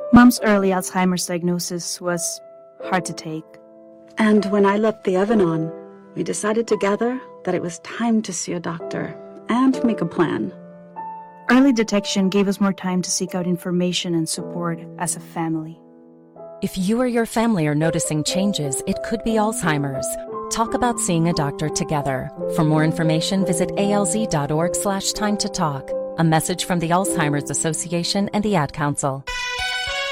Mom's early Alzheimer's diagnosis was hard to take. And when I left the Evan-On, we decided together that it was time to see a doctor and make a plan. Early detection gave us more time to seek out information and support as a family. If you or your family are noticing changes, it could be Alzheimer's. Talk about seeing a doctor together. For more information, visit alz.org/time to talk. A message from the Alzheimer's Association and the Ad Council.